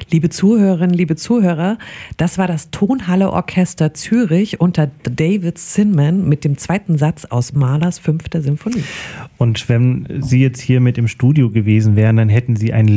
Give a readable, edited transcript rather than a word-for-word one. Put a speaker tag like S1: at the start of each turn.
S1: Liebe Zuhörerinnen, liebe Zuhörer, das war das Tonhalle Orchester Zürich unter David Zinman mit dem zweiten Satz aus Mahlers 5. Symphonie.
S2: Und wenn Sie jetzt hier mit im Studio gewesen wären, dann hätten Sie ein